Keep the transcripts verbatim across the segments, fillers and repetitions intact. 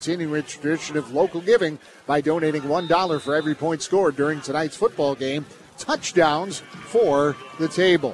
Continuing with tradition of local giving by donating one dollar for every point scored during tonight's football game. Touchdowns for the table.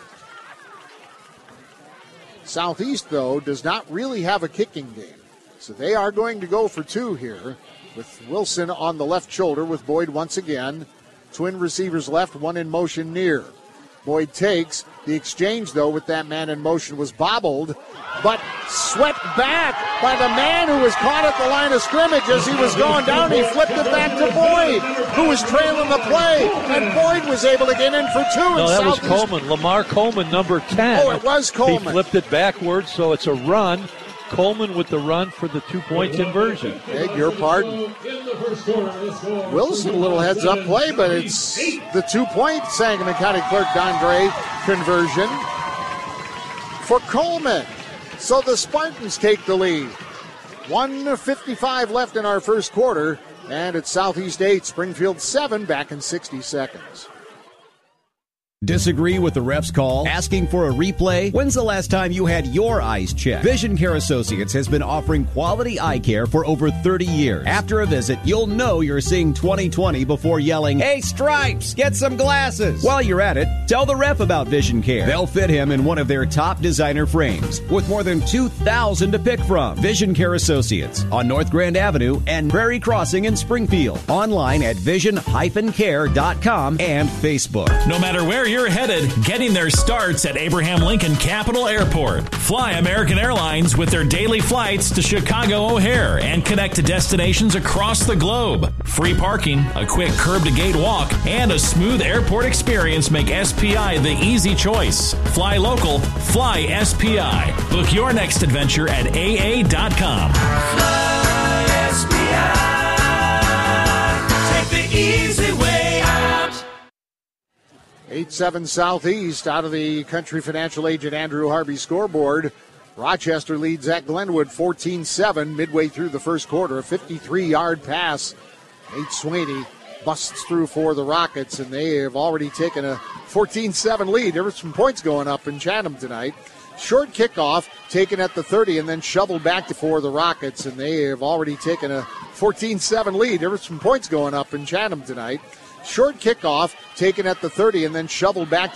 Southeast, though, does not really have a kicking game. So they are going to go for two here with Wilson on the left shoulder with Boyd once again. Twin receivers left, one in motion near. Boyd takes. The exchange, though, with that man in motion was bobbled, but swept back by the man who was caught at the line of scrimmage as he was going down. He flipped it back to Boyd, who was trailing the play, and Boyd was able to get in for two. No, that Southeast. was Coleman. Lamar Coleman, number ten. Oh, it was Coleman. He flipped it backwards, so it's a run. Coleman with the run for the two-point conversion. Beg your pardon. Wilson, a little heads-up play, but it's the two-point Sangamon County Clerk Don Gray conversion for Coleman. So the Spartans take the lead. one fifty-five left in our first quarter, and it's Southeast eight, Springfield seven, back in sixty seconds. Disagree with the ref's call? Asking for a replay? When's the last time you had your eyes checked? Vision Care Associates has been offering quality eye care for over thirty years. After a visit, you'll know you're seeing twenty twenty before yelling, "Hey, Stripes, get some glasses!" While you're at it, tell the ref about Vision Care. They'll fit him in one of their top designer frames with more than two thousand to pick from. Vision Care Associates on North Grand Avenue and Prairie Crossing in Springfield. Online at vision dash care dot com and Facebook. No matter where you're headed, getting there starts at Abraham Lincoln Capital Airport. Fly American Airlines with their daily flights to Chicago O'Hare and connect to destinations across the globe. Free parking, a quick curb-to-gate walk, and a smooth airport experience make S P I the easy choice. Fly local, fly S P I. Book your next adventure at A A dot com. Fly S P I. Take the easy way out. eight seven Southeast out of the Country Financial agent Andrew Harvey scoreboard. Rochester leads at Glenwood fourteen seven midway through the first quarter. A fifty-three-yard pass. Nate Sweeney busts through for the Rockets, and they have already taken a fourteen seven lead. There were some points going up in Chatham tonight. Short kickoff taken at the thirty and then shoveled back to for the Rockets, and they have already taken a fourteen seven lead. There were some points going up in Chatham tonight. Short kickoff taken at the thirty and then shoveled back